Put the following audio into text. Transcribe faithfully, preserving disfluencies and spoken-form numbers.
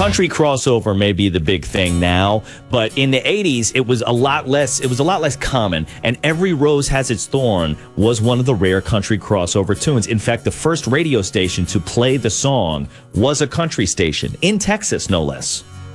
country crossover may be the big thing now, but in the eighties, it was a lot less. It was a lot less common. And Every Rose Has Its Thorn was one of the rare country crossover tunes. In fact, the first radio station to play the song was a country station in Texas, no less.